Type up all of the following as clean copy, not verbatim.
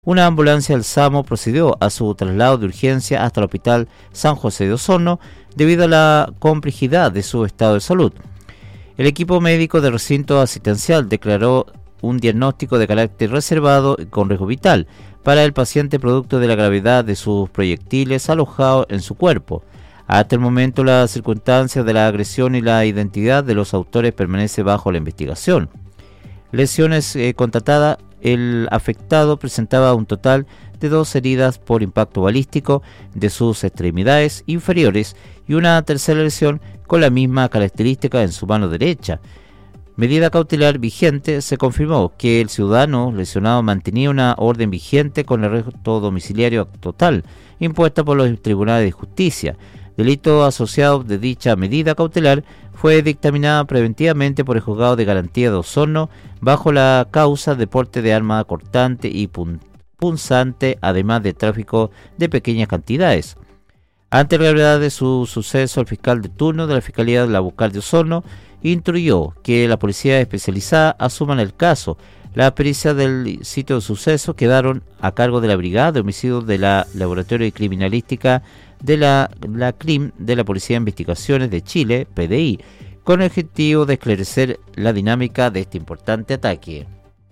Una ambulancia del SAMU procedió a su traslado de urgencia hasta el Hospital San José de Osorno debido a la complejidad de su estado de salud. El equipo médico del recinto asistencial declaró un diagnóstico de carácter reservado con riesgo vital para el paciente producto de la gravedad de sus proyectiles alojados en su cuerpo. Hasta el momento, las circunstancias de la agresión y la identidad de los autores permanece bajo la investigación. Lesiones constatadas. El afectado presentaba un total de 2 heridas por impacto balístico de sus extremidades inferiores y una tercera lesión con la misma característica en su mano derecha. Medida cautelar vigente, se confirmó que el ciudadano lesionado mantenía una orden vigente con arresto domiciliario total impuesta por los tribunales de justicia. Delito asociado de dicha medida cautelar fue dictaminada preventivamente por el Juzgado de Garantía de Osorno bajo la causa de porte de arma cortante y punzante, además de tráfico de pequeñas cantidades. Ante la gravedad de su suceso, el fiscal de turno de la Fiscalía de la Bucal de Osorno instruyó que la policía especializada asuman el caso. Las pericias del sitio de suceso quedaron a cargo de la Brigada de Homicidios de la Laboratorio de Criminalística de la CRIM de la Policía de Investigaciones de Chile, PDI, con el objetivo de esclarecer la dinámica de este importante ataque.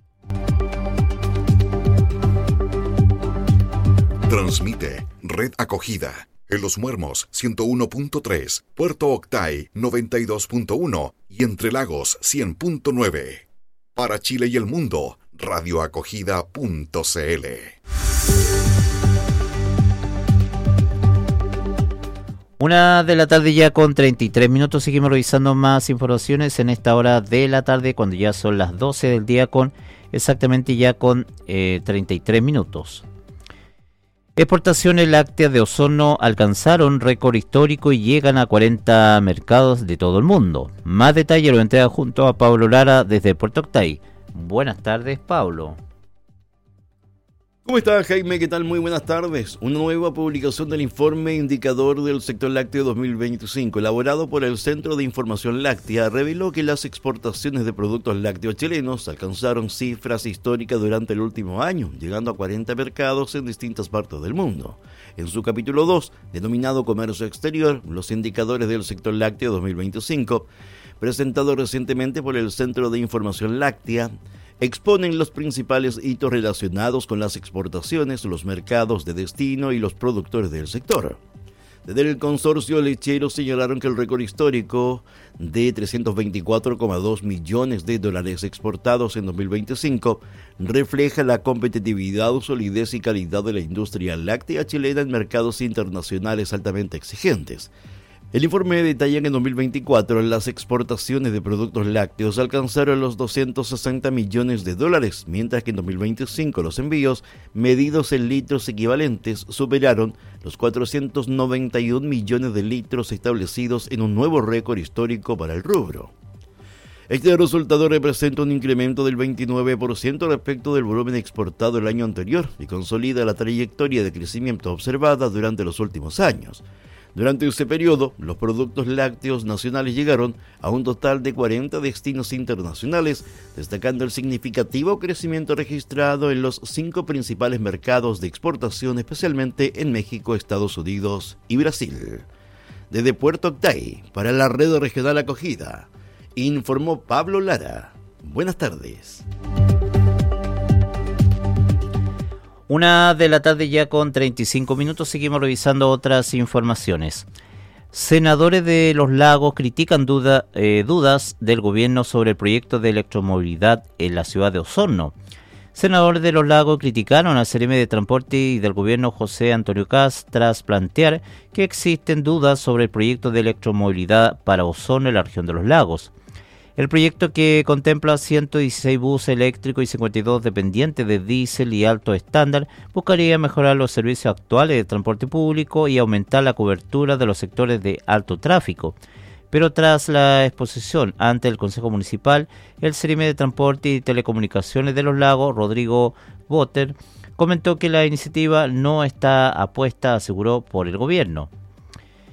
Transmite Red Acogida en Los Muermos 101.3, Puerto Octay 92.1 y Entre Lagos 100.9. Para Chile y el mundo, radioacogida.cl. 1 de la tarde ya con 33 minutos. Seguimos revisando más informaciones en esta hora de la tarde, cuando ya son las 12 del día con exactamente ya con 33 minutos. Exportaciones lácteas de Osorno alcanzaron récord histórico y llegan a 40 mercados de todo el mundo. Más detalle lo entrega junto a Pablo Lara desde Puerto Octay. Buenas tardes, Pablo. ¿Cómo está, Jaime? ¿Qué tal? Muy buenas tardes. Una nueva publicación del informe indicador del sector lácteo 2025, elaborado por el Centro de Información Láctea, reveló que las exportaciones de productos lácteos chilenos alcanzaron cifras históricas durante el último año, llegando a 40 mercados en distintas partes del mundo. En su capítulo 2, denominado Comercio Exterior, los indicadores del sector lácteo 2025, presentado recientemente por el Centro de Información Láctea, exponen los principales hitos relacionados con las exportaciones, los mercados de destino y los productores del sector. Desde el consorcio lechero señalaron que el récord histórico de $324,2 millones exportados en 2025 refleja la competitividad, solidez y calidad de la industria láctea chilena en mercados internacionales altamente exigentes. El informe detalla que en 2024 las exportaciones de productos lácteos alcanzaron los $260 millones, mientras que en 2025 los envíos, medidos en litros equivalentes, superaron los 491 millones de litros, establecidos en un nuevo récord histórico para el rubro. Este resultado representa un incremento del 29% respecto del volumen exportado el año anterior y consolida la trayectoria de crecimiento observada durante los últimos años. Durante ese periodo, los productos lácteos nacionales llegaron a un total de 40 destinos internacionales, destacando el significativo crecimiento registrado en los 5 principales mercados de exportación, especialmente en México, Estados Unidos y Brasil. Desde Puerto Octay, para la Red Regional Acogida, informó Pablo Lara. Buenas tardes. 1 de la tarde ya con 35 minutos, seguimos revisando otras informaciones. Senadores de Los Lagos critican dudas del gobierno sobre el proyecto de electromovilidad en la ciudad de Osorno. Senadores de Los Lagos criticaron al CRM de Transporte y del gobierno José Antonio Kast tras plantear que existen dudas sobre el proyecto de electromovilidad para Osorno en la región de Los Lagos. El proyecto, que contempla 116 buses eléctricos y 52 dependientes de diésel y alto estándar, buscaría mejorar los servicios actuales de transporte público y aumentar la cobertura de los sectores de alto tráfico. Pero tras la exposición ante el Consejo Municipal, el CRM de Transporte y Telecomunicaciones de Los Lagos, Rodrigo Boter, comentó que la iniciativa no está apuesta, aseguró, por el gobierno.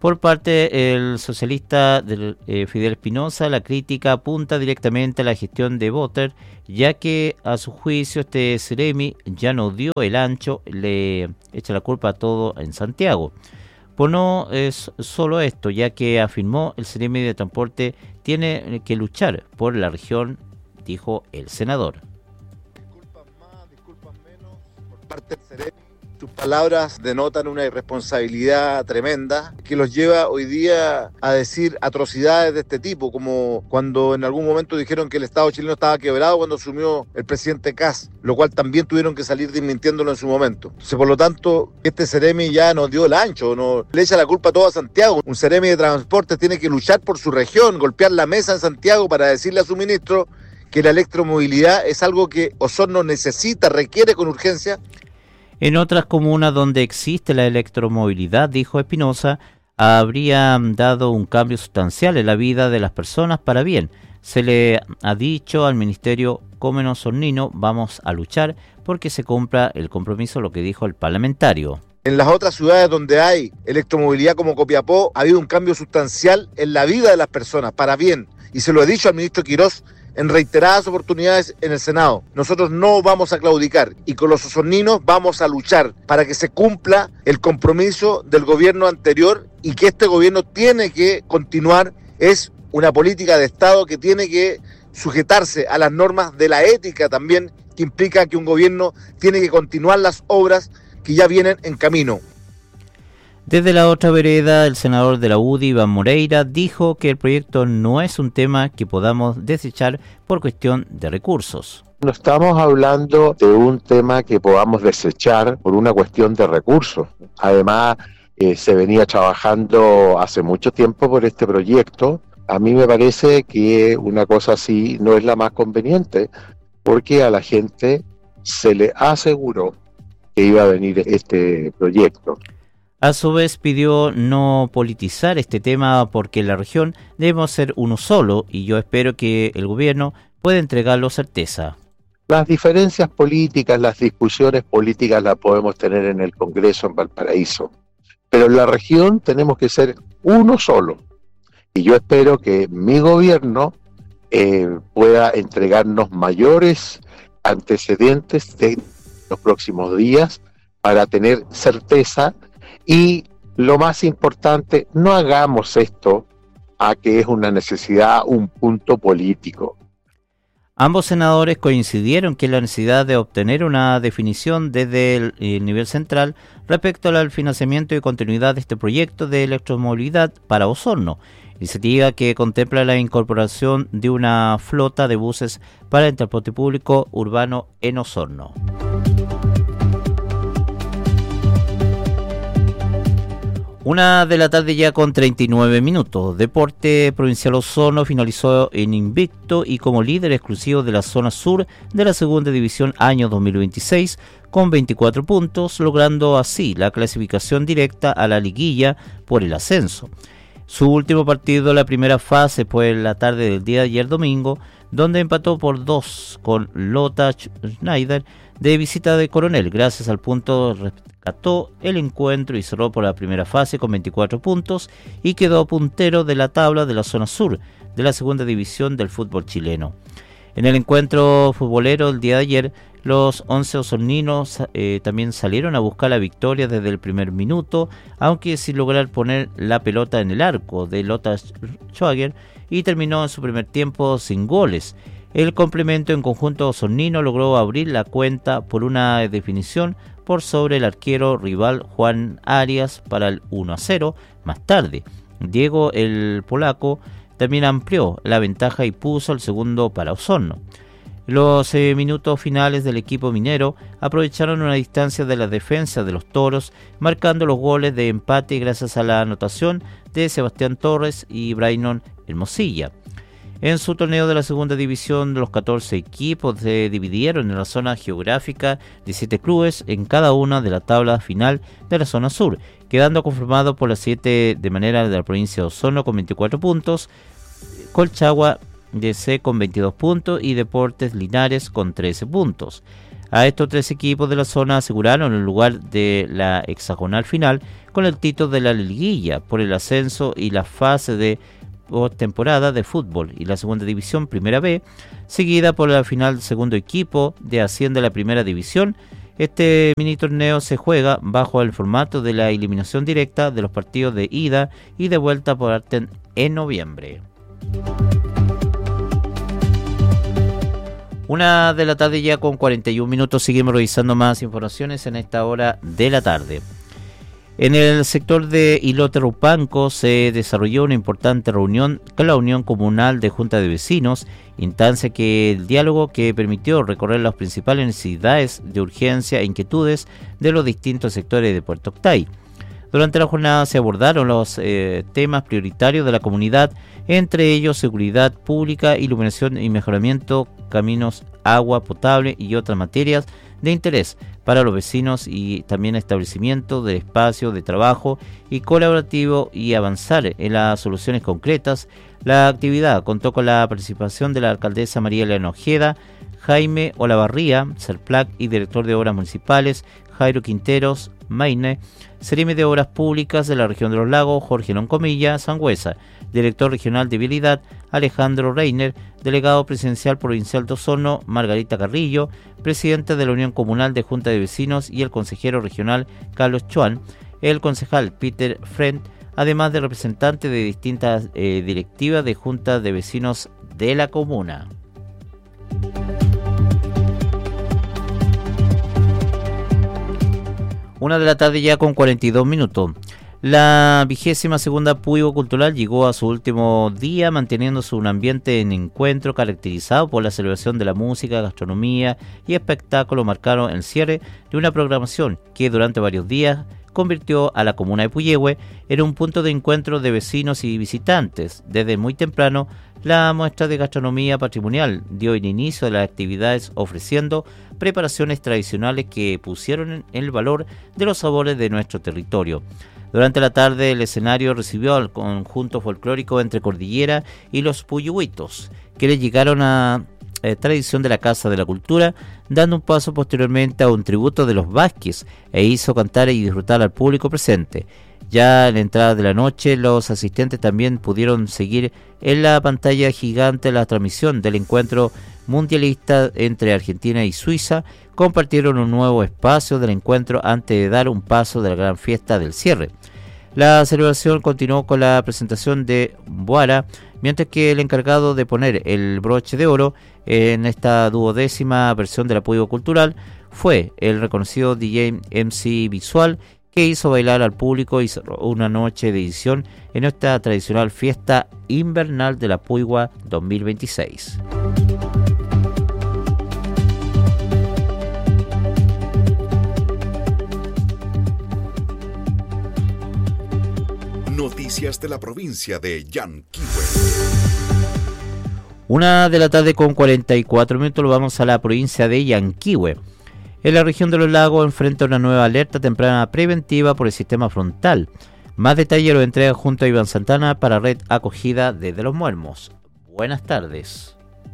Por parte del socialista Fidel Espinosa, la crítica apunta directamente a la gestión de Botter, ya que a su juicio este Ceremi ya no dio el ancho, le echa la culpa a todo en Santiago. Pues no es solo esto, ya que afirmó el Ceremi de Transporte tiene que luchar por la región, dijo el senador. Disculpas más, disculpas menos por parte del Ceremi. Sus palabras denotan una irresponsabilidad tremenda que los lleva hoy día a decir atrocidades de este tipo, como cuando en algún momento dijeron que el Estado chileno estaba quebrado cuando asumió el presidente Kast, lo cual también tuvieron que salir desmintiéndolo en su momento. Entonces, por lo tanto, este Ceremi ya nos dio el ancho, no le echa la culpa a todo a Santiago. Un Ceremi de Transporte tiene que luchar por su región, golpear la mesa en Santiago para decirle a su ministro que la electromovilidad es algo que Osorno necesita, requiere con urgencia. En otras comunas donde existe la electromovilidad, dijo Espinosa, habría dado un cambio sustancial en la vida de las personas para bien. Se le ha dicho al Ministerio, como en Osornino, vamos a luchar porque se cumpla el compromiso, lo que dijo el parlamentario. En las otras ciudades donde hay electromovilidad como Copiapó, ha habido un cambio sustancial en la vida de las personas para bien. Y se lo he dicho al ministro Quirós en reiteradas oportunidades en el Senado. Nosotros no vamos a claudicar y con los osorninos vamos a luchar para que se cumpla el compromiso del gobierno anterior y que este gobierno tiene que continuar. Es una política de Estado que tiene que sujetarse a las normas de la ética también, que implica que un gobierno tiene que continuar las obras que ya vienen en camino. Desde la otra vereda, el senador de la UDI, Iván Moreira, dijo que el proyecto no es un tema que podamos desechar por cuestión de recursos. No estamos hablando de un tema que podamos desechar por una cuestión de recursos. Además, se venía trabajando hace mucho tiempo por este proyecto. A mí me parece que una cosa así no es la más conveniente, porque a la gente se le aseguró que iba a venir este proyecto. A su vez pidió no politizar este tema porque en la región debemos ser uno solo y yo espero que el gobierno pueda entregarlo certeza. Las diferencias políticas, las discusiones políticas las podemos tener en el Congreso en Valparaíso, pero en la región tenemos que ser uno solo y yo espero que mi gobierno pueda entregarnos mayores antecedentes de los próximos días para tener certeza. Y lo más importante, no hagamos esto a que es una necesidad, un punto político. Ambos senadores coincidieron que la necesidad de obtener una definición desde el nivel central respecto al financiamiento y continuidad de este proyecto de electromovilidad para Osorno, iniciativa que contempla la incorporación de una flota de buses para el transporte público urbano en Osorno. 1 de la tarde ya con 39 minutos. Deporte Provincial Osorno finalizó en invicto y como líder exclusivo de la zona sur de la segunda división año 2026 con 24 puntos, logrando así la clasificación directa a la liguilla por el ascenso. Su último partido de la primera fase fue en la tarde del día de ayer domingo, donde empató por 2 con Lota Schneider de visita de Coronel. Gracias al punto rescató el encuentro y cerró por la primera fase con 24 puntos y quedó puntero de la tabla de la zona sur de la segunda división del fútbol chileno. En el encuentro futbolero el día de ayer, los 11 osorninos también salieron a buscar la victoria desde el primer minuto, aunque sin lograr poner la pelota en el arco de Lothar Schwager, y terminó en su primer tiempo sin goles. El complemento en conjunto osornino logró abrir la cuenta por una definición por sobre el arquero rival Juan Arias para el 1-0. Más tarde, Diego el polaco también amplió la ventaja y puso el segundo para Osorno. Los minutos finales del equipo minero aprovecharon una distancia de la defensa de los toros, marcando los goles de empate gracias a la anotación de Sebastián Torres y Brainon Hermosilla. En su torneo de la segunda división, los 14 equipos se dividieron en la zona geográfica de 7 clubes en cada una de la tabla final de la zona sur, quedando conformado por las 7 de manera de la provincia de Osorno con 24 puntos, Colchagua DC con 22 puntos y Deportes Linares con 13 puntos. A estos 3 equipos de la zona aseguraron el lugar de la hexagonal final con el título de la liguilla por el ascenso y la fase de postemporada de fútbol y la segunda división Primera B, seguida por la final segundo equipo de asciende a la Primera División. Este mini torneo se juega bajo el formato de la eliminación directa de los partidos de ida y de vuelta por parten en noviembre. 1 de la tarde ya con 41 minutos, seguimos revisando más informaciones en esta hora de la tarde. En el sector de Ilote Rupanco se desarrolló una importante reunión con la Unión Comunal de Junta de Vecinos, instancia que el diálogo que permitió recorrer las principales necesidades de urgencia e inquietudes de los distintos sectores de Puerto Octay. Durante la jornada se abordaron los temas prioritarios de la comunidad, entre ellos seguridad pública, iluminación y mejoramiento, caminos, agua potable y otras materias de interés para los vecinos y también establecimiento de espacios de trabajo y colaborativo y avanzar en las soluciones concretas. La actividad contó con la participación de la alcaldesa María Elena Ojeda, Jaime Olavarría, Serplac y director de Obras Municipales, Jairo Quinteros, Maine, Seremi de Obras Públicas de la región de los Lagos, Jorge Loncomilla, Sangüesa, director regional de Vialidad, Alejandro Reiner, delegado presidencial provincial de Osorno, Margarita Carrillo, presidente de la Unión Comunal de Junta de Vecinos y el consejero regional Carlos Chuan, el concejal Peter Friend, además de representantes de distintas directivas de juntas de vecinos de la comuna. Una de la tarde ya con 42 minutos. La 22ª Puigo Cultural llegó a su último día, manteniéndose un ambiente en encuentro caracterizado por la celebración de la música, gastronomía y espectáculo. Marcaron el cierre de una programación que durante varios días convirtió a la comuna de Puyehue en un punto de encuentro de vecinos y visitantes. Desde muy temprano, la muestra de gastronomía patrimonial dio el inicio de las actividades ofreciendo preparaciones tradicionales que pusieron en el valor de los sabores de nuestro territorio. Durante la tarde el escenario recibió al conjunto folclórico Entre Cordillera y los Puyuhuitos, que le llegaron a tradición de la Casa de la Cultura, dando un paso posteriormente a un tributo de los Vázquez e hizo cantar y disfrutar al público presente. Ya en la entrada de la noche, los asistentes también pudieron seguir en la pantalla gigante la transmisión del encuentro mundialista entre Argentina y Suiza. Compartieron un nuevo espacio del encuentro antes de dar un paso de la gran fiesta del cierre. La celebración continuó con la presentación de Boara, mientras que el encargado de poner el broche de oro en esta 12ª versión de la Puigo Cultural fue el reconocido DJ MC Visual, que hizo bailar al público y cerró una noche de edición en esta tradicional fiesta invernal de la Puigua 2026. Noticias de la provincia de Yanquihue. 1 de la tarde con 44 minutos, lo vamos a la provincia de Yanquihue. En la región de los Lagos enfrenta una nueva alerta temprana preventiva por el sistema frontal. Más detalle lo entrega junto a Iván Santana para Red Acogida desde Los Muermos. Buenas tardes.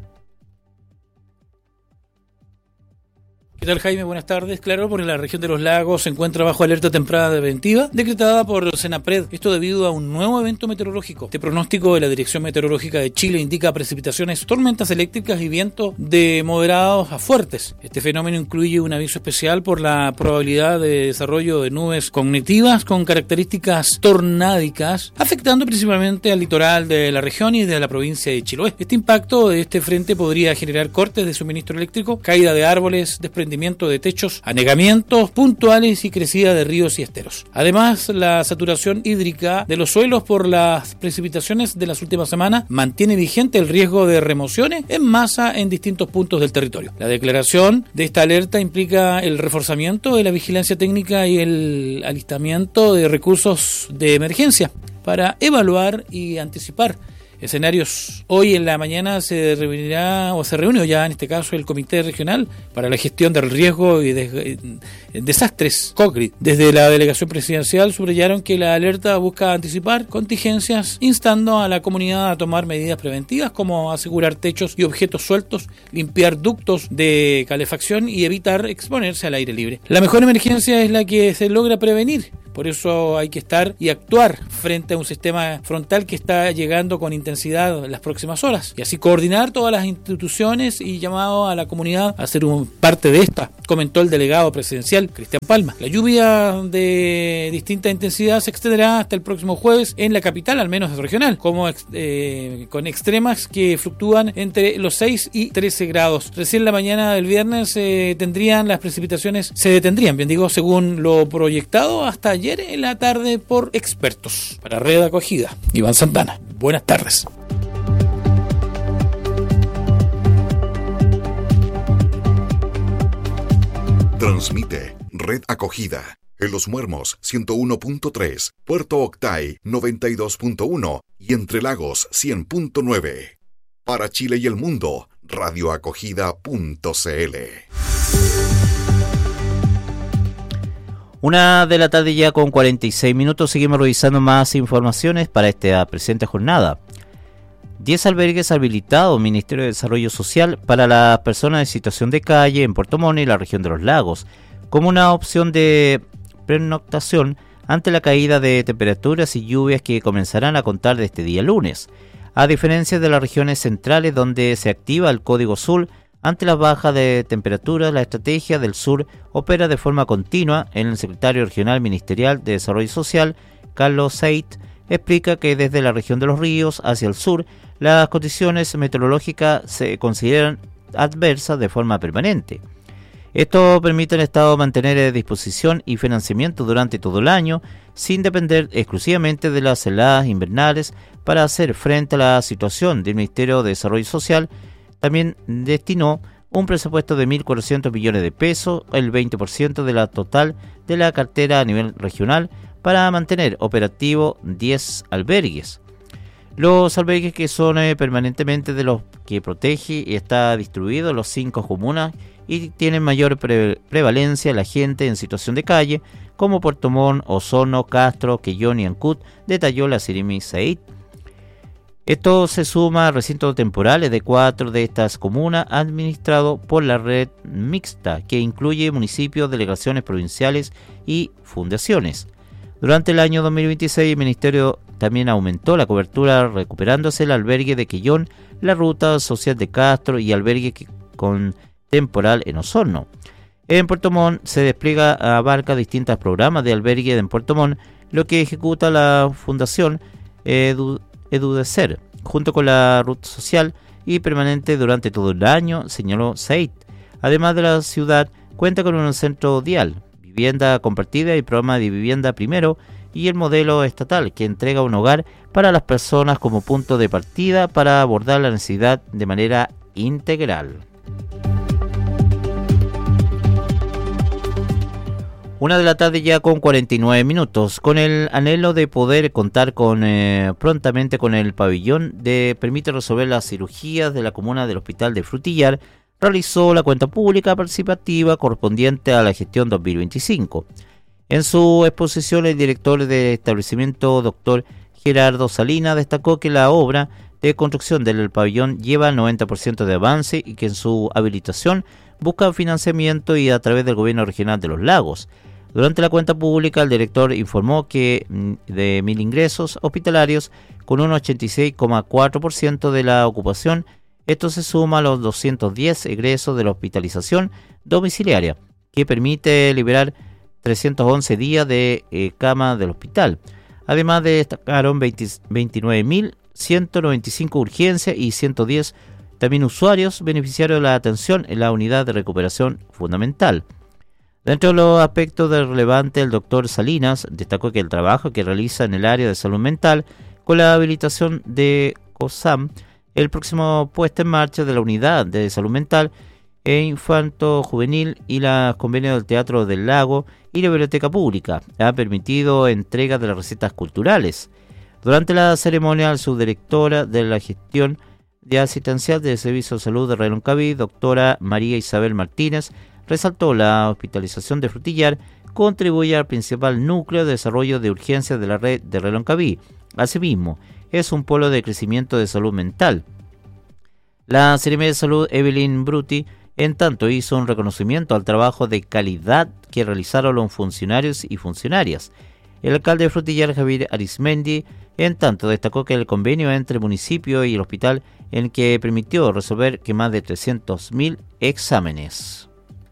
¿Qué tal, Jaime? Buenas tardes. Claro, porque la región de los lagos se encuentra bajo alerta temprana preventiva decretada por Senapred. Esto debido a un nuevo evento meteorológico. Este pronóstico de la Dirección Meteorológica de Chile indica precipitaciones, tormentas eléctricas y vientos de moderados a fuertes. Este fenómeno incluye un aviso especial por la probabilidad de desarrollo de nubes cognitivas con características tornádicas, afectando principalmente al litoral de la región y de la provincia de Chiloé. Este impacto de este frente podría generar cortes de suministro eléctrico, caída de árboles, desprendimiento de techos, anegamientos puntuales y crecida de ríos y esteros. Además, la saturación hídrica de los suelos por las precipitaciones de las últimas semanas mantiene vigente el riesgo de remociones en masa en distintos puntos del territorio. La declaración de esta alerta implica el reforzamiento de la vigilancia técnica y el alistamiento de recursos de emergencia para evaluar y anticipar escenarios. Hoy en la mañana se reunió ya en este caso el Comité Regional para la Gestión del Riesgo y Desastres, COCRID. Desde la delegación presidencial subrayaron que la alerta busca anticipar contingencias, instando a la comunidad a tomar medidas preventivas como asegurar techos y objetos sueltos, limpiar ductos de calefacción y evitar exponerse al aire libre. La mejor emergencia es la que se logra prevenir. Por eso hay que estar y actuar frente a un sistema frontal que está llegando con intensidad en las próximas horas. Y así coordinar todas las instituciones y llamado a la comunidad a ser parte de esta, comentó el delegado presidencial Cristian Palma. La lluvia de distinta intensidad se extenderá hasta el próximo jueves en la capital, al menos regional, con extremas que fluctúan entre los 6 y 13 grados. Recién la mañana del viernes las precipitaciones se detendrían, según lo proyectado hasta ayer en la tarde por expertos. Para Red Acogida, Iván Santana. Buenas tardes. Transmite Red Acogida en Los Muermos 101.3, Puerto Octay 92.1 y Entre Lagos 100.9. Para Chile y el mundo, radioacogida.cl. 1 de la tarde ya con 46 minutos. Seguimos revisando más informaciones para esta presente jornada. 10 albergues habilitados Ministerio de Desarrollo Social para las personas en situación de calle en Puerto Montt y la región de los lagos, como una opción de pernoctación ante la caída de temperaturas y lluvias que comenzarán a contar de este día lunes. A diferencia de las regiones centrales donde se activa el Código Sur, ante las bajas de temperatura, la estrategia del sur opera de forma continua. El secretario regional ministerial de Desarrollo Social, Carlos Seit, explica que desde la región de los ríos hacia el sur, las condiciones meteorológicas se consideran adversas de forma permanente. Esto permite al Estado mantener disposición y financiamiento durante todo el año, sin depender exclusivamente de las heladas invernales para hacer frente a la situación. Del Ministerio de Desarrollo Social también destinó un presupuesto de 1.400 millones de pesos, el 20% de la total de la cartera a nivel regional, para mantener operativo 10 albergues. Los albergues que son permanentemente de los que protege y está distribuido en los 5 comunas y tienen mayor prevalencia la gente en situación de calle, como Puerto Montt, Osorno, Castro, Quellón y Ancud, detalló la Sirimi Said. Esto se suma a recintos temporales de 4 de estas comunas administrados por la red mixta, que incluye municipios, delegaciones provinciales y fundaciones. Durante el año 2026, el Ministerio también aumentó la cobertura recuperándose el albergue de Quellón, la ruta social de Castro y albergue con temporal en Osorno. En Puerto Montt se despliega, abarca distintos programas de albergue en Puerto Montt, lo que ejecuta la Fundación Edudecer, junto con la ruta social y permanente durante todo el año, señaló Said. Además de la ciudad, cuenta con un centro dial, vivienda compartida y programa de vivienda primero, y el modelo estatal que entrega un hogar para las personas como punto de partida para abordar la necesidad de manera integral. 1 de la tarde ya con 49 minutos, con el anhelo de poder contar prontamente con el pabellón de permite resolver las cirugías de la comuna del Hospital de Frutillar, realizó la cuenta pública participativa correspondiente a la gestión 2025. En su exposición, el director del establecimiento, doctor Gerardo Salinas, destacó que la obra de construcción del pabellón lleva el 90% de avance y que en su habilitación busca financiamiento y a través del gobierno regional de los lagos. Durante la cuenta pública, el director informó que de 1.000 ingresos hospitalarios, con un 86,4% de la ocupación, esto se suma a los 210 egresos de la hospitalización domiciliaria, que permite liberar 311 días de cama del hospital. Además destacaron 29.195 urgencias y 110 también usuarios beneficiarios de la atención en la unidad de recuperación fundamental. Dentro de los aspectos de relevante, el doctor Salinas destacó que el trabajo que realiza en el área de salud mental con la habilitación de COSAM, el próximo puesta en marcha de la unidad de salud mental e infanto-juvenil y los convenios del Teatro del Lago y la Biblioteca Pública ha permitido entrega de las recetas culturales. Durante la ceremonia, la subdirectora de la gestión de asistencial del Servicio de Salud de Reloncaví, doctora María Isabel Martínez, resaltó la hospitalización de Frutillar contribuye al principal núcleo de desarrollo de urgencias de la red de Reloncaví. Asimismo, es un polo de crecimiento de salud mental. La Seremi de Salud, Evelyn Bruti, en tanto hizo un reconocimiento al trabajo de calidad que realizaron los funcionarios y funcionarias. El alcalde de Frutillar, Javier Arismendi, en tanto destacó que el convenio entre el municipio y el hospital en que permitió resolver que más de 300.000 exámenes.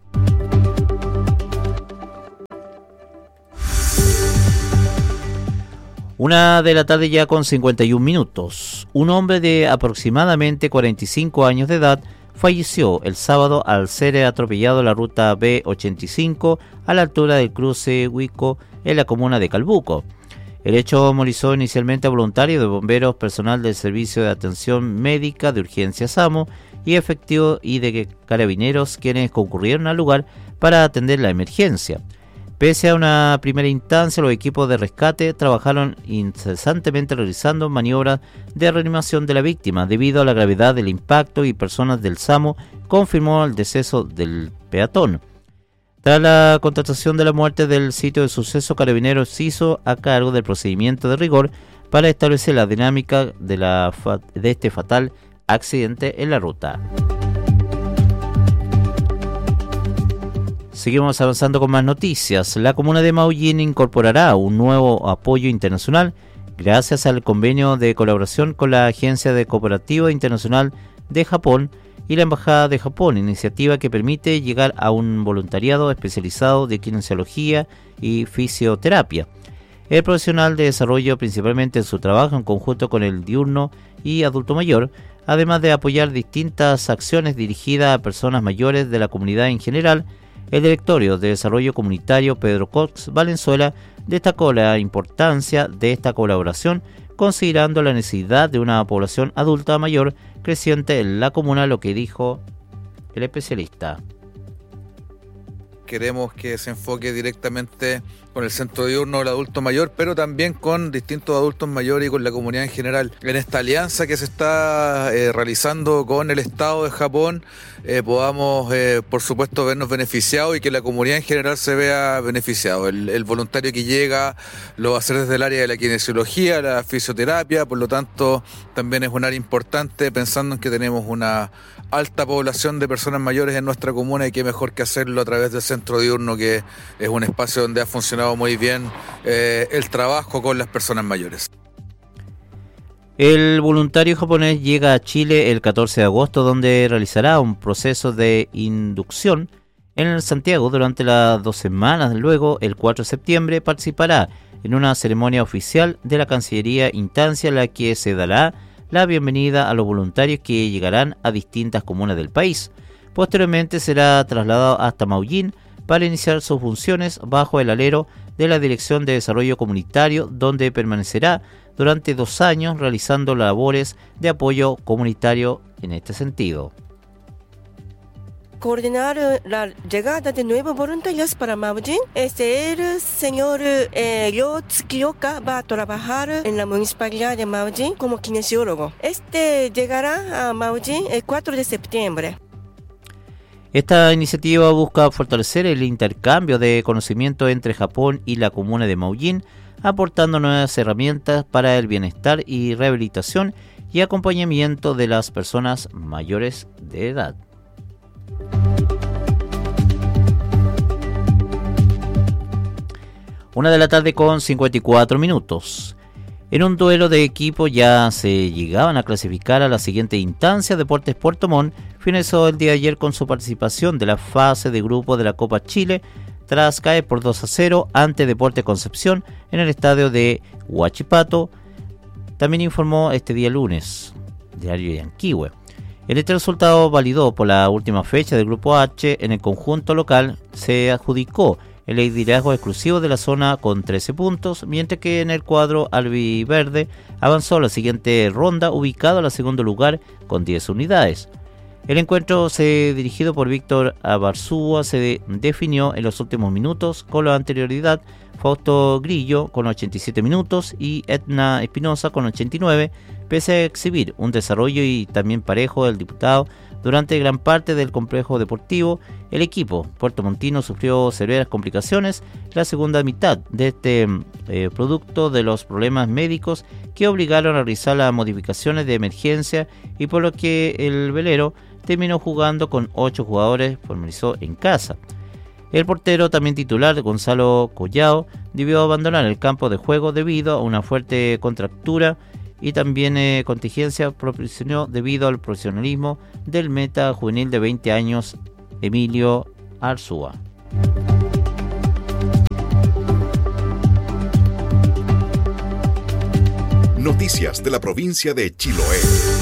Una de la tarde ya con 51 minutos. Un hombre de aproximadamente 45 años de edad falleció el sábado al ser atropellado en la ruta B85 a la altura del cruce Huico en la comuna de Calbuco. El hecho movilizó inicialmente a voluntarios de bomberos, personal del Servicio de Atención Médica de Urgencia SAMU y efectivos y de carabineros, quienes concurrieron al lugar para atender la emergencia. Pese a una primera instancia, los equipos de rescate trabajaron incesantemente realizando maniobras de reanimación de la víctima. Debido a la gravedad del impacto y personas del SAMU confirmó el deceso del peatón. Tras la constatación de la muerte del sitio de suceso, Carabineros se hizo a cargo del procedimiento de rigor para establecer la dinámica de este fatal accidente en la ruta. Seguimos avanzando con más noticias. La comuna de Maullín incorporará un nuevo apoyo internacional gracias al convenio de colaboración con la Agencia de Cooperativa Internacional de Japón y la Embajada de Japón, iniciativa que permite llegar a un voluntariado especializado de kinesiología y fisioterapia. El profesional de desarrollo principalmente en su trabajo en conjunto con el diurno y adulto mayor, además de apoyar distintas acciones dirigidas a personas mayores de la comunidad en general. El directorio de Desarrollo Comunitario Pedro Cox Valenzuela destacó la importancia de esta colaboración, considerando la necesidad de una población adulta mayor creciente en la comuna, lo que dijo el especialista. Queremos que se enfoque directamente con el centro diurno del adulto mayor, pero también con distintos adultos mayores y con la comunidad en general. En esta alianza que se está realizando con el Estado de Japón, podamos, por supuesto, vernos beneficiados y que la comunidad en general se vea beneficiado. El voluntario que llega lo va a hacer desde el área de la kinesiología, la fisioterapia, por lo tanto, también es un área importante pensando en que tenemos una alta población de personas mayores en nuestra comuna y qué mejor que hacerlo a través del centro diurno, que es un espacio donde ha funcionado muy bien el trabajo con las personas mayores. El voluntario japonés llega a Chile el 14 de agosto, donde realizará un proceso de inducción en el Santiago durante las 2 semanas. Luego, el 4 de septiembre, participará en una ceremonia oficial de la Cancillería, instancia en la que se dará la bienvenida a los voluntarios que llegarán a distintas comunas del país. Posteriormente será trasladado hasta Maullín para iniciar sus funciones bajo el alero de la Dirección de Desarrollo Comunitario, donde permanecerá durante 2 años realizando labores de apoyo comunitario en este sentido. Coordinar la llegada de nuevos voluntarios para Maullín. El señor Ryo Tsukioka va a trabajar en la municipalidad de Maullín como kinesiólogo. Llegará a Maullín el 4 de septiembre. Esta iniciativa busca fortalecer el intercambio de conocimiento entre Japón y la comuna de Maullín, aportando nuevas herramientas para el bienestar y rehabilitación y acompañamiento de las personas mayores de edad. Una de la tarde con 54 minutos. En un duelo de equipo ya se llegaban a clasificar a la siguiente instancia. Deportes Puerto Montt finalizó el día de ayer con su participación de la fase de grupo de la Copa Chile tras caer por 2-0 ante Deportes Concepción en el estadio de Huachipato. También informó este día lunes Diario Yanquihue. Este resultado validó por la última fecha del grupo H. En el conjunto local se adjudicó el liderazgo exclusivo de la zona con 13 puntos, mientras que en el cuadro albiverde avanzó a la siguiente ronda ubicado en el segundo lugar con 10 unidades. El encuentro dirigido por Víctor Abarzúa se definió en los últimos minutos. Con la anterioridad, Fausto Grillo con 87 minutos y Edna Espinosa con 89, pese a exhibir un desarrollo y también parejo del diputado durante gran parte del complejo deportivo. El equipo puertomontino sufrió severas complicaciones la segunda mitad de este producto de los problemas médicos que obligaron a realizar las modificaciones de emergencia y por lo que el velero terminó jugando con 8 jugadores, formalizó en casa. El portero, también titular, Gonzalo Collao, debió abandonar el campo de juego debido a una fuerte contractura y también contingencia proporcionó debido al profesionalismo del meta juvenil de 20 años, Emilio Arzúa. Noticias de la provincia de Chiloé.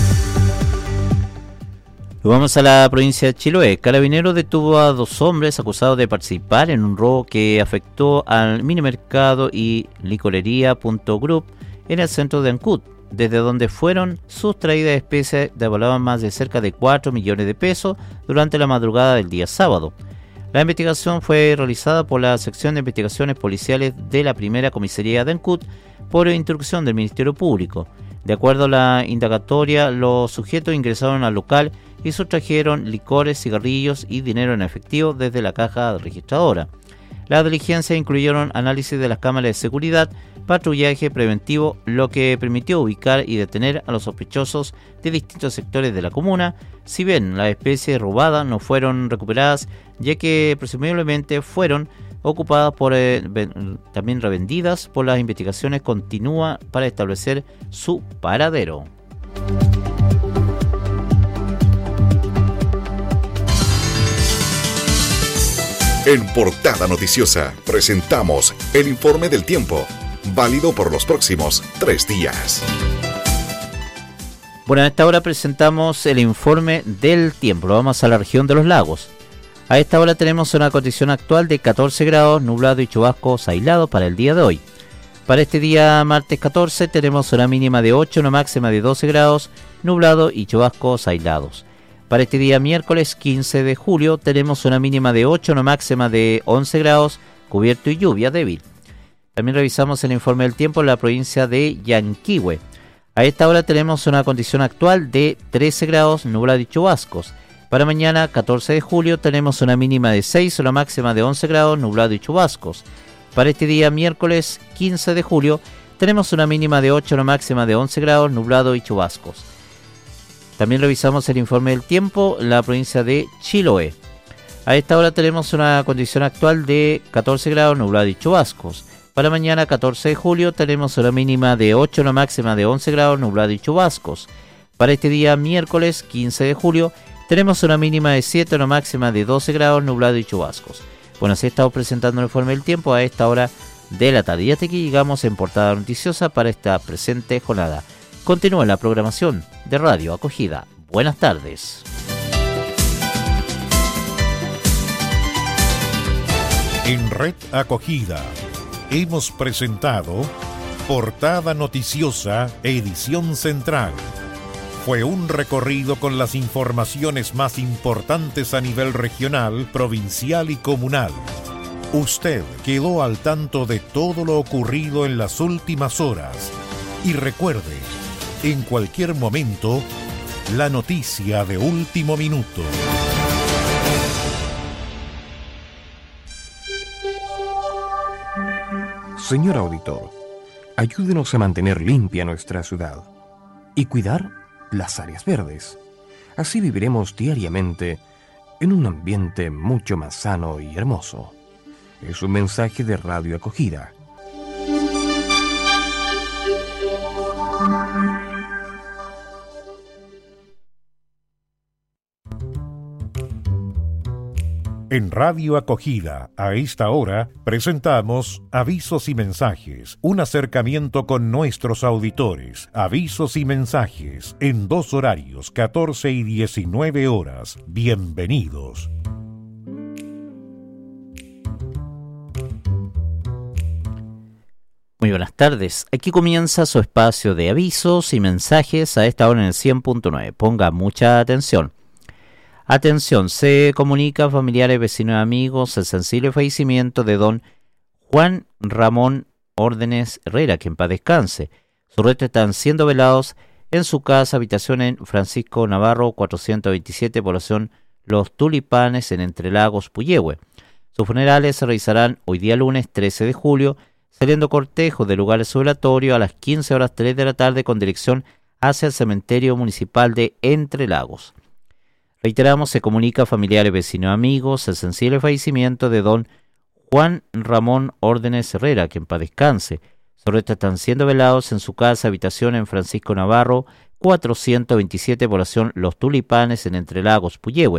Vamos a la provincia de Chiloé. Carabineros detuvo a 2 hombres acusados de participar en un robo que afectó al minimercado y licorería Punto Group en el centro de Ancud, desde donde fueron sustraídas especies de valor más de cerca de 4 millones de pesos durante la madrugada del día sábado. La investigación fue realizada por la sección de investigaciones policiales de la primera comisaría de Ancud por instrucción del Ministerio Público. De acuerdo a la indagatoria, los sujetos ingresaron al local y sustrajeron licores, cigarrillos y dinero en efectivo desde la caja registradora. Las diligencias incluyeron análisis de las cámaras de seguridad, patrullaje preventivo, lo que permitió ubicar y detener a los sospechosos de distintos sectores de la comuna. Si bien las especies robadas no fueron recuperadas, ya que presumiblemente fueron ocupadas por también revendidas, por las investigaciones continúa para establecer su paradero. En Portada Noticiosa presentamos el informe del tiempo, válido por los próximos 3 días. Bueno, a esta hora presentamos el informe del tiempo. Vamos a la región de los lagos. A esta hora tenemos una condición actual de 14 grados, nublado y chubascos aislados para el día de hoy. Para este día martes 14 tenemos una mínima de 8, una máxima de 12 grados, nublado y chubascos aislados. Para este día miércoles 15 de julio tenemos una mínima de 8, una máxima de 11 grados, cubierto y lluvia débil. También revisamos el informe del tiempo en la provincia de Yanquihue. A esta hora tenemos una condición actual de 13 grados, nublado y chubascos. Para mañana 14 de julio tenemos una mínima de 6, una máxima de 11 grados, nublado y chubascos. Para este día miércoles 15 de julio tenemos una mínima de 8, una máxima de 11 grados, nublado y chubascos. También revisamos el informe del tiempo en la provincia de Chiloé. A esta hora tenemos una condición actual de 14 grados, nublado y chubascos. Para mañana 14 de julio tenemos una mínima de 8, una máxima de 11 grados, nublado y chubascos. Para este día miércoles 15 de julio tenemos una mínima de 7, una máxima de 12 grados, nublado y chubascos. Bueno, así estamos presentando el informe del tiempo a esta hora de la tarde. Y hasta aquí llegamos en Portada Noticiosa para esta presente jornada. Continúa la programación de Radio Acogida. Buenas tardes. En Red Acogida hemos presentado Portada Noticiosa, edición central. Fue un recorrido con las informaciones más importantes a nivel regional, provincial y comunal. Usted quedó al tanto de todo lo ocurrido en las últimas horas. Y recuerde, en cualquier momento, la noticia de último minuto. Señor auditor, ayúdenos a mantener limpia nuestra ciudad y cuidar las áreas verdes. Así viviremos diariamente en un ambiente mucho más sano y hermoso. Es un mensaje de Radio Acogida. En Radio Acogida, a esta hora, presentamos Avisos y Mensajes, un acercamiento con nuestros auditores. Avisos y mensajes, en 2 horarios, 14 y 19 horas. Bienvenidos. Muy buenas tardes. Aquí comienza su espacio de avisos y mensajes a esta hora en el 100.9. Ponga mucha atención. Atención, se comunica a familiares, vecinos y amigos el sensible fallecimiento de don Juan Ramón Órdenes Herrera, que en paz descanse. Sus restos están siendo velados en su casa, habitación en Francisco Navarro, 427, población Los Tulipanes, en Entrelagos, Puyehue. Sus funerales se realizarán hoy día lunes 13 de julio, saliendo cortejo del lugar de su velatorio a las 15:03 de la tarde con dirección hacia el cementerio municipal de Entrelagos. Reiteramos, se comunica a familiares, vecinos y amigos el sensible fallecimiento de don Juan Ramón Órdenes Herrera, que en paz descanse. Sus restos están siendo velados en su casa, habitación en Francisco Navarro, 427, población Los Tulipanes, en Entrelagos, Puyehue.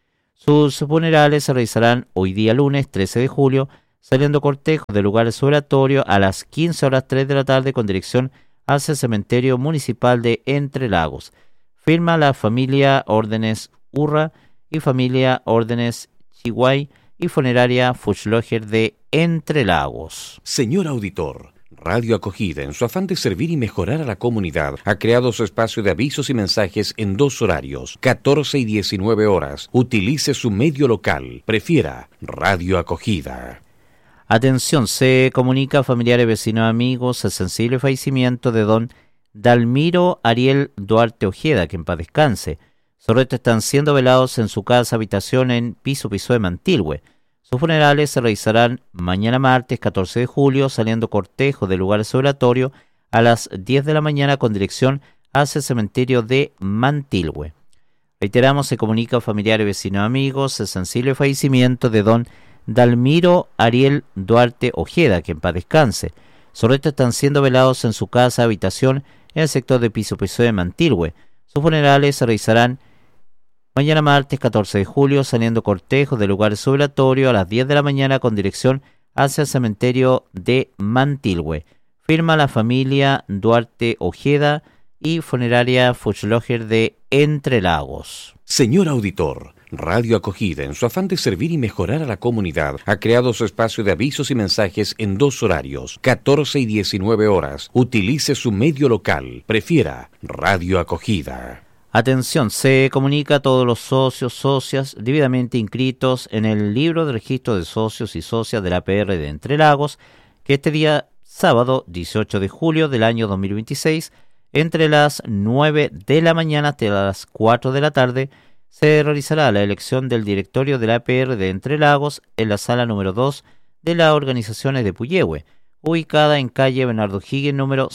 Sus funerales se realizarán hoy día lunes 13 de julio, saliendo cortejo del lugar de su oratorio a las 15:03 de la tarde con dirección hacia el cementerio municipal de Entrelagos. Firma la familia Órdenes Urra y familia Órdenes Chihuay y funeraria Fuchloger de Entrelagos. Señor auditor, Radio Acogida, en su afán de servir y mejorar a la comunidad, ha creado su espacio de avisos y mensajes en 2 horarios, 14 y 19 horas. Utilice su medio local. Prefiera Radio Acogida. Atención, se comunica a familiares, vecinos y amigos el sensible fallecimiento de don Dalmiro Ariel Duarte Ojeda, que en paz descanse. Sus restos están siendo velados en su casa habitación en Piso de Mantilhue. Sus funerales se realizarán mañana martes 14 de julio, saliendo cortejo del lugar de su oratorio a las 10 de la mañana con dirección hacia el cementerio de Mantilhue. Reiteramos, se comunica a familiares, vecinos y amigos el sensible fallecimiento de don Dalmiro Ariel Duarte Ojeda, que en paz descanse. Sus restos están siendo velados en su casa habitación en el sector de Piso de Mantilhue. Sus funerales se realizarán mañana martes 14 de julio, saliendo cortejo del lugar de su velatorio a las 10 de la mañana con dirección hacia el cementerio de Mantilhue. Firma la familia Duarte Ojeda y funeraria Fuchloger de Entrelagos. Señor auditor, Radio Acogida, en su afán de servir y mejorar a la comunidad, ha creado su espacio de avisos y mensajes en 2 horarios, 14 y 19 horas. Utilice su medio local. Prefiera Radio Acogida. Atención, se comunica a todos los socios, socias debidamente inscritos en el libro de registro de socios y socias de la APR de Entrelagos, que este día sábado 18 de julio del año 2026, entre las 9 de la mañana hasta las 4 de la tarde, se realizará la elección del directorio de la APR de Entrelagos en la sala número 2 de las organizaciones de Puyehue, ubicada en calle Bernardo Higgins número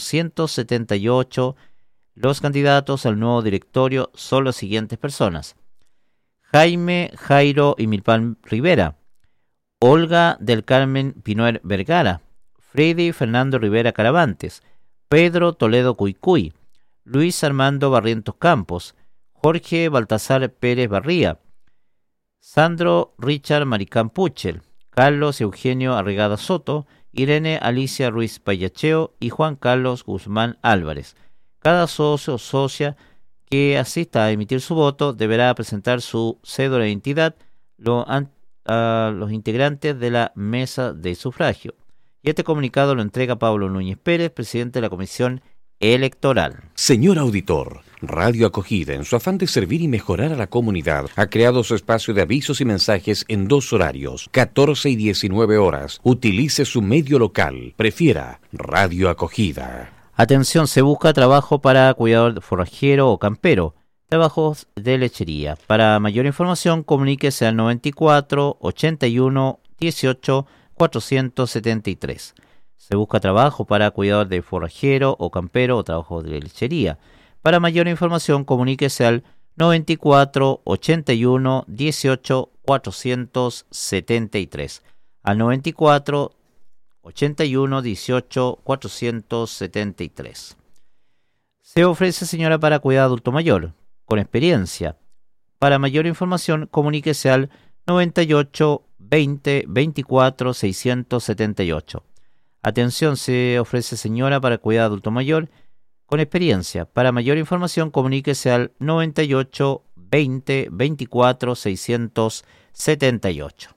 178. Los candidatos al nuevo directorio son las siguientes personas: Jaime Jairo y Milpan Rivera, Olga del Carmen Pinoer Vergara, Freddy Fernando Rivera Caravantes, Pedro Toledo Cuycuy, Luis Armando Barrientos Campos, Jorge Baltasar Pérez Barría, Sandro Richard Maricán Puchel, Carlos Eugenio Arregada Soto, Irene Alicia Ruiz Payacheo y Juan Carlos Guzmán Álvarez. Cada socio o socia que asista a emitir su voto deberá presentar su cédula de identidad a los integrantes de la mesa de sufragio. Y este comunicado lo entrega Pablo Núñez Pérez, presidente de la Comisión Electoral. Señor auditor, Radio Acogida, en su afán de servir y mejorar a la comunidad, ha creado su espacio de avisos y mensajes en 2 horarios, 14 y 19 horas. Utilice su medio local. Prefiera Radio Acogida. Atención, se busca trabajo para cuidador forrajero o campero, trabajos de lechería. Para mayor información, comuníquese al 94 81 18 473. Se busca trabajo para cuidador de forrajero o campero o trabajo de lechería. Para mayor información, comuníquese al 94 81 18 473. Al 94 81 18 473. Se ofrece señora para cuidado adulto mayor, con experiencia. Para mayor información, comuníquese al 98 20 24 678. Atención, se ofrece señora para cuidado adulto mayor, con experiencia. Para mayor información, comuníquese al 98 20 24 678.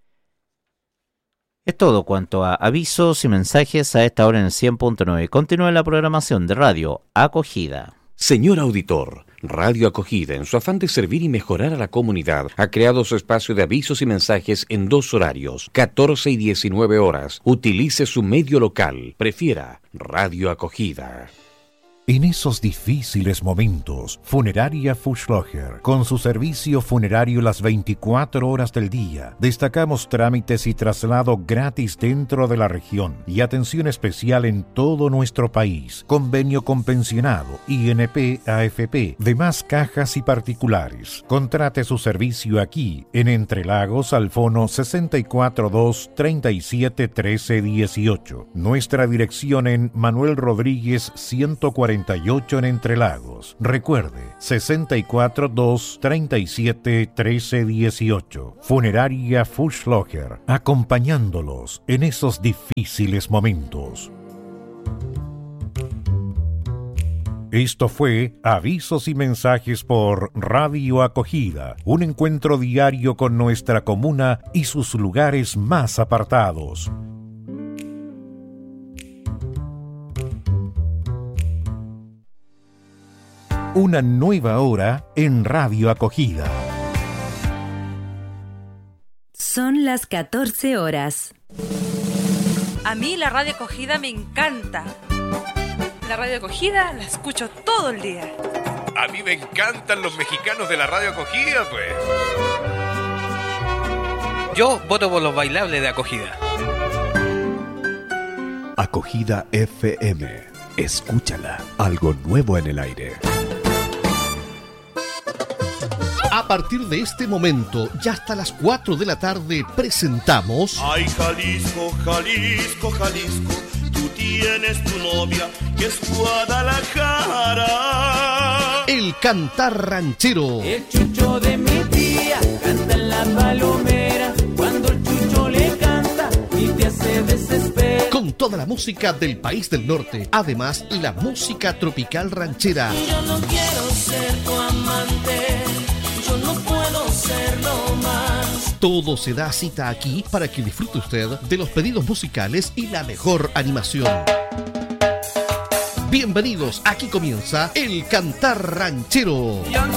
Es todo cuanto a avisos y mensajes a esta hora en el 100.9. Continúa la programación de Radio Acogida. Señor auditor, Radio Acogida, en su afán de servir y mejorar a la comunidad, ha creado su espacio de avisos y mensajes en 2 horarios, 14 y 19 horas. Utilice su medio local. Prefiera Radio Acogida. En esos difíciles momentos, Funeraria Fuchslocher, con su servicio funerario las 24 horas del día, destacamos trámites y traslado gratis dentro de la región y atención especial en todo nuestro país. Convenio con pensionado, INP, AFP, demás cajas y particulares. Contrate su servicio aquí, en Entre Lagos, al fono 642 37 13 18. Nuestra dirección en Manuel Rodríguez 148 en Entre Lagos. Recuerde, 642 37 13 18. Funeraria Fuchslocher, acompañándolos en esos difíciles momentos. Esto fue Avisos y Mensajes por Radio Acogida, un encuentro diario con nuestra comuna y sus lugares más apartados. Una nueva hora en Radio Acogida. Son las 14 horas. A mí la Radio Acogida me encanta. La Radio Acogida la escucho todo el día. A mí me encantan los mexicanos de la Radio Acogida, pues. Yo voto por los bailables de Acogida. Acogida FM. Escúchala. Algo nuevo en el aire. A partir de este momento, ya hasta las 4 de la tarde, presentamos... Ay, Jalisco, Jalisco, Jalisco, tú tienes tu novia, que es Guadalajara. El cantar ranchero. El chucho de mi tía canta en la palomera, cuando el chucho le canta y te hace desesperar. Con toda la música del país del norte, además la música tropical ranchera. Yo no quiero ser tu amante, yo no puedo serlo más. Todo se da cita aquí para que disfrute usted de los pedidos musicales y la mejor animación. Bienvenidos, aquí comienza El Cantar Ranchero.